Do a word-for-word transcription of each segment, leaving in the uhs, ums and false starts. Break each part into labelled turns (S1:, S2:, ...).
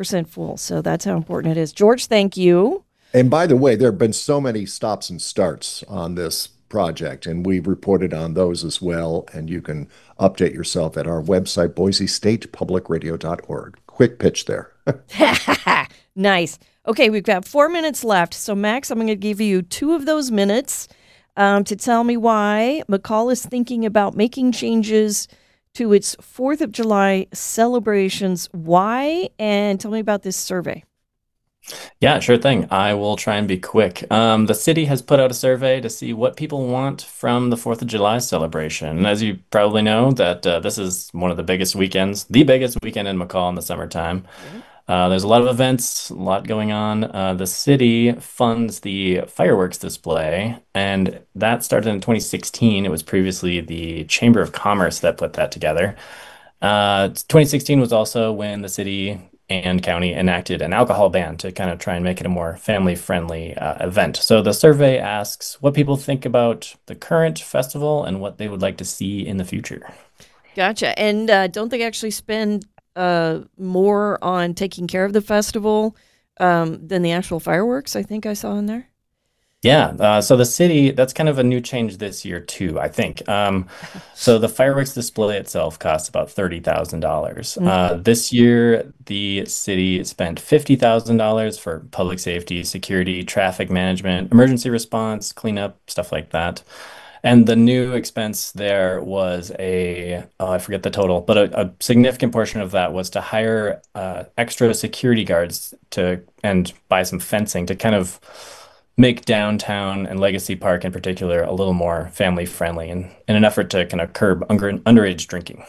S1: percent full. So that's how important it is. George, thank you.
S2: And by the way, there have been so many stops and starts on this project, and we've reported on those as well. And you can update yourself at our website, boise state public radio dot org. Quick pitch there.
S1: Nice. Okay, we've got four minutes left. So, Max, I'm going to give you two of those minutes um, to tell me why McCall is thinking about making changes to its fourth of July celebrations. Why? And tell me about this survey.
S3: Yeah, sure thing. I will try and be quick. Um, the city has put out a survey to see what people want from the fourth of July celebration. And as you probably know, that uh, this is one of the biggest weekends, the biggest weekend in McCall in the summertime.
S1: Yeah.
S3: Uh, there's a lot of events, a lot going on. Uh, the city funds the fireworks display, and that started in twenty sixteen. It was previously the Chamber of Commerce that put that together. Uh, twenty sixteen was also when the city and county enacted an alcohol ban to kind of try and make it a more family-friendly uh, event. So the survey asks what people think about the current festival and what they would like to see in the future.
S1: Gotcha. And uh, don't they actually spend uh, more on taking care of the festival um, than the actual fireworks, I think I saw in there?
S3: Yeah, uh, so the city, that's kind of a new change this year too, I think. Um, so the fireworks display itself costs about thirty thousand dollars. Uh, this year, the city spent fifty thousand dollars for public safety, security, traffic management, emergency response, cleanup, stuff like that. And the new expense there was a, oh, I forget the total, but a, a significant portion of that was to hire uh, extra security guards to and buy some fencing to kind of make downtown and Legacy Park in particular a little more family friendly in, in an effort to kind of curb under, underage drinking.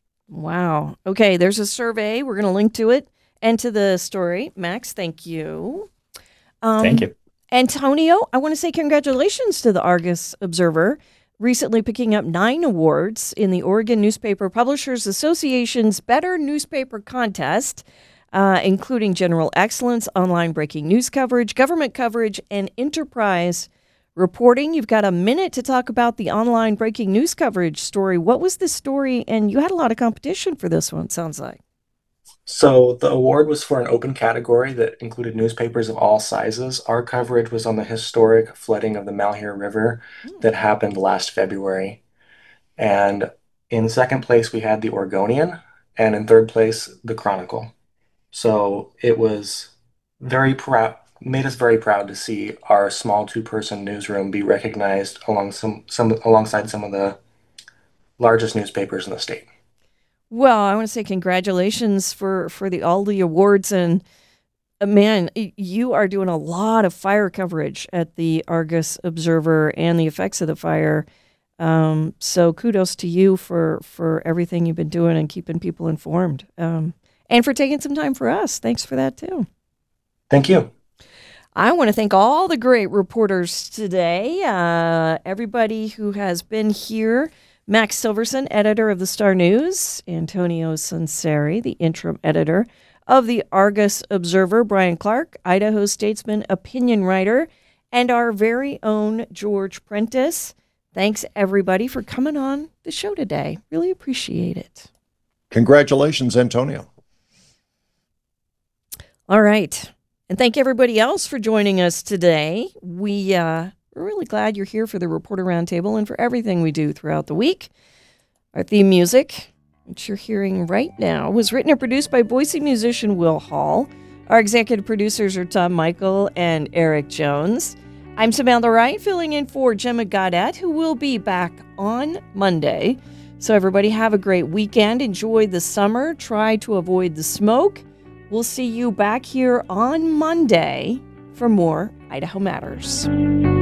S1: Wow. Okay, there's a survey. We're going to link to it and to the story. Max, thank you. Um,
S3: Thank you.
S1: Antonio, I want to say congratulations to the Argus Observer, recently picking up nine awards in the Oregon Newspaper Publishers Association's Better Newspaper Contest. Uh, including general excellence, online breaking news coverage, government coverage, and enterprise reporting. You've got a minute to talk about the online breaking news coverage story. What was this story? And you had a lot of competition for this one, sounds like.
S4: So the award was for an open category that included newspapers of all sizes. Our coverage was on the historic flooding of the Malheur River that happened last February. And in second place, we had the Oregonian, and in third place, the Chronicle. So it was very proud, made us very proud to see our small two-person newsroom be recognized along some, some alongside some of the largest newspapers in the state.
S1: Well, I want to say congratulations for, for the all the awards, and uh, man, you are doing a lot of fire coverage at the Argus Observer and the effects of the fire. Um, so kudos to you for for everything you've been doing and keeping people informed. Um, And for taking some time for us. Thanks for that, too.
S4: Thank you.
S1: I want to thank all the great reporters today, uh, everybody who has been here. Max Silverson, editor of the Star News. Antonio Sunseri, the interim editor of the Argus Observer. Brian Clark, Idaho Statesman opinion writer. And our very own George Prentice. Thanks, everybody, for coming on the show today. Really appreciate it.
S2: Congratulations, Antonio.
S1: All right. And thank everybody else for joining us today. We, uh, we're really glad you're here for the Reporter Roundtable and for everything we do throughout the week. Our theme music, which you're hearing right now, was written and produced by Boise musician Will Hall. Our executive producers are Tom Michael and Eric Jones. I'm Samantha Wright, filling in for Gemma Gaudette, who will be back on Monday. So everybody have a great weekend. Enjoy the summer. Try to avoid the smoke. We'll see you back here on Monday for more Idaho Matters.